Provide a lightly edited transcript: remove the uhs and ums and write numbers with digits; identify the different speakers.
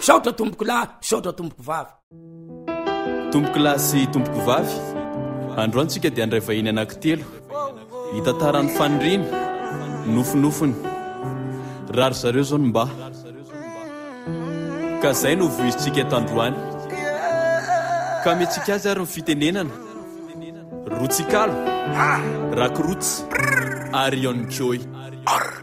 Speaker 1: saotra tomboko lahy saotra tomboko vavy.
Speaker 2: Tomboko lahy sy tomboko vavy, androantsika dia andray vahiny anankitelo hitantarany faniriny nofinofiny rary zareo zao nomba ka zay no voizintsika eto androany ka metsika azy ary ny fitenenana rotsikalo rakorotsy ary ionjoy.